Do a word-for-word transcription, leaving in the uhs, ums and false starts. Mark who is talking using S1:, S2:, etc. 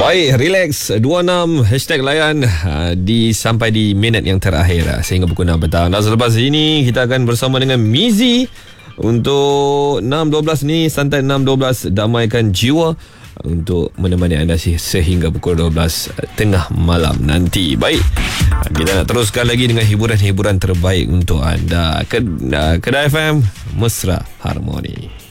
S1: Baik, relax dua puluh enam hashtag layan uh, di sampai di minit yang terakhir uh, sehingga pukul enam petang. Dan selepas ini kita akan bersama dengan Mizi untuk enam dua belas ni, santai enam dua belas, damaikan jiwa, untuk menemani anda sehingga pukul dua belas tengah malam nanti. Baik, kita nak teruskan lagi dengan hiburan-hiburan terbaik untuk anda. Kedai F M Mesra Harmoni.